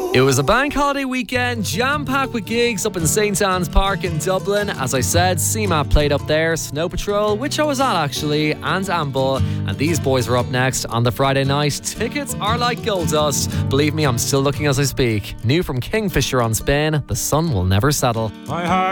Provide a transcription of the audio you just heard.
It was a bank holiday weekend, jam-packed with gigs up in St. Anne's Park in Dublin. As I said, CMAP played up there, Snow Patrol, which I was at actually, and Amble. And these boys were up next on the Friday night. Tickets are like gold dust. Believe me, I'm still looking as I speak. New from Kingfisher on Spin, The Sun Will Never Settle. My heart